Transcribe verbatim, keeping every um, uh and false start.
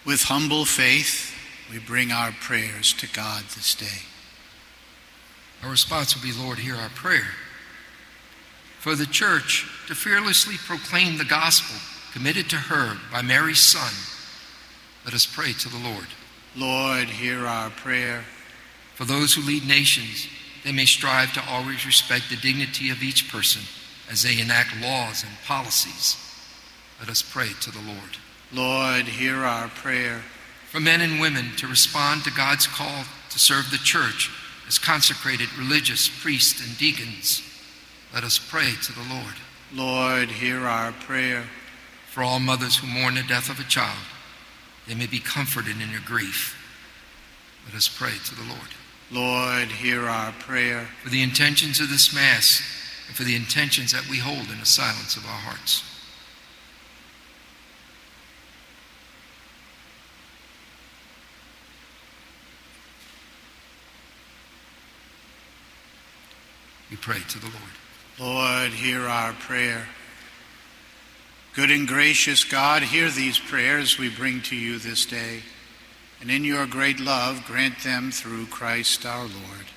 With humble faith, we bring our prayers to God this day. Our response will be, Lord, hear our prayer. For the church to fearlessly proclaim the gospel committed to her by Mary's Son, let us pray to the Lord. Lord, hear our prayer. For those who lead nations, they may strive to always respect the dignity of each person as they enact laws and policies. Let us pray to the Lord. Lord, hear our prayer. For men and women to respond to God's call to serve the church as consecrated religious priests and deacons, let us pray to the Lord. Lord, hear our prayer. For all mothers who mourn the death of a child, they may be comforted in their grief. Let us pray to the Lord. Lord, hear our prayer. For the intentions of this Mass and for the intentions that we hold in the silence of our hearts. We pray to the Lord. Lord, hear our prayer. Good and gracious God, hear these prayers we bring to you this day, and in your great love grant them through Christ our Lord.